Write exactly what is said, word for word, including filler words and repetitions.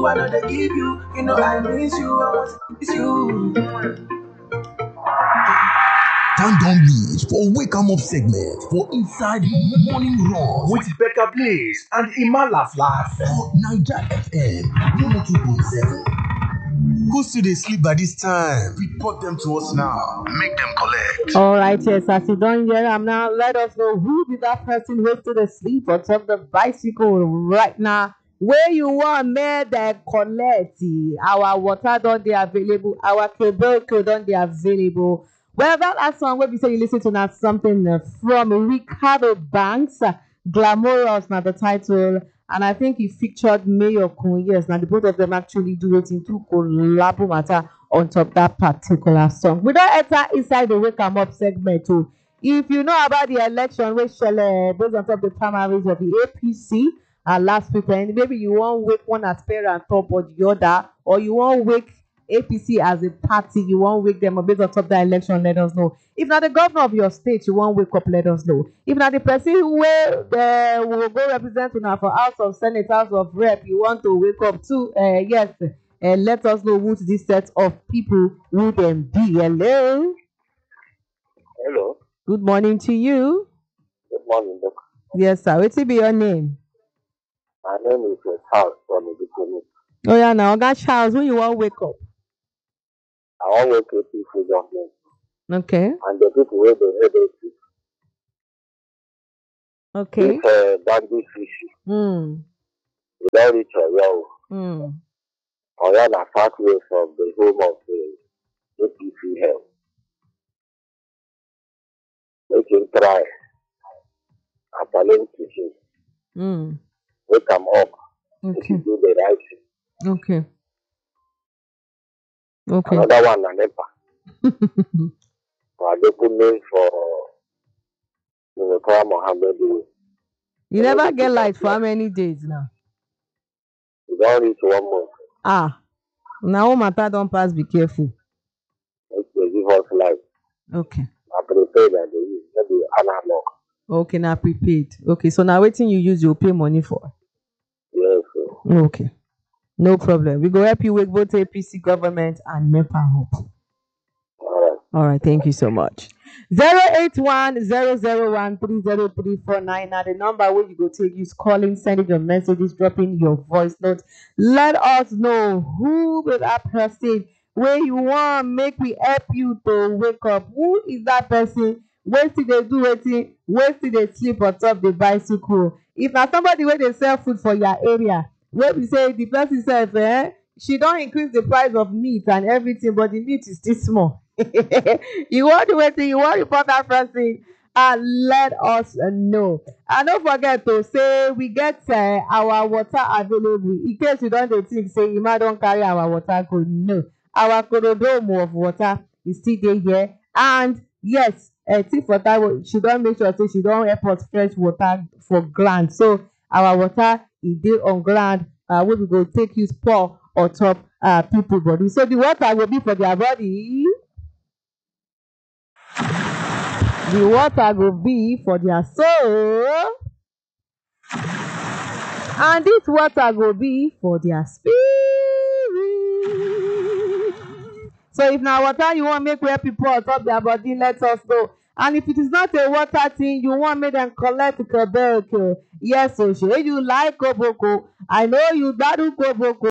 you, I know they give you. You know I miss you, I want to miss you. Time don reach for Wake 'em Up segment for inside Morning Rush with Becca Blaze and Emma Laugh Laugh for Naija F M one oh two point seven. Who still dey sleep by this time? Report them to us now. Make them collect. All right, yes, as you don't hear, I'm now let us know who be that person who still asleep on top of the bicycle right now. Where you want, man, that collect our water don't they available, our cable don't they available. Well, that last song where we say you listen to now something uh, from Ricardo Banks, uh, Glamorous, now the title, and I think he featured Mayor Kun. Yes, now the both of them actually do it into collabo matter on top that particular song. We don't enter inside the Wake 'em Up segment too. If you know about the election which shall uh, based on top of the primaries of the A P C uh, last weekend, maybe you won't wake one as parent top or the other, or you won't wake A P C as a party, you won't wake them up based on top of the election, let us know. If not the governor of your state, you won't wake up, let us know. If not the person who will, uh, will go represent you now for House of Senate, House of Rep, you want to wake up too, uh, yes, uh, let us know who this set of people would them be. Hello? Hello. Good morning to you. Good morning, Doc. Yes, sir. What will be your name? My name is uh, Charles from Ibukuni. Oh, yeah, now, God Charles, when you want to wake up? I want to wake up people government. Okay. And the people where they head it. Okay. This uh, bandit issue. Hmm. We don't reach a row. Hmm. Or you're not far away from the home of the A P C health. Make him try. Appalling teaching. Hmm. Wake them up. If Okay. you do the right thing. Okay. Okay. Another one, an EPA. For the good name for Minister Mohammed. You never get light for how many days now? We don't reach one month. Ah. Now matter don't pass, be careful. Make they give us life. Okay. I prepare that they use maybe analog. Okay, now prepaid. Okay, so now waiting you use your pay money for. Yes, sir. Okay. No problem. We go help you with both A P C government and NEPA Hope. All right. All right, thank you so much. zero eight one zero zero one three zero three four nine. Now the number where you go take is calling, sending your messages, dropping your voice notes. Let us know who will that person where you want make we help you to wake up. Who is that person? Where till they do waiting, where till they sleep on top the bicycle. If na somebody where they sell food for your area, where we say the person says, eh, she don't increase the price of meat and everything, but the meat is still small. You want to wait till you want to report that person and let us know. And don't forget to say we get uh, our water available in case you don't think say you might don't carry our water go. No, our korodome of water is still there here. And yes, uh, thief water, she don't make sure say she don't help us fresh water for ground. So our water is there on ground. Uh, we will go take use pour on top uh people body. So the water will be for their body. The water will be for their soul. And this water will be for their spirit. So if now water you want make where people on top their body, let us know. And if it is not a water thing, you want make them collect koboko. Yes, so you like koboko. I know you dadu koboko.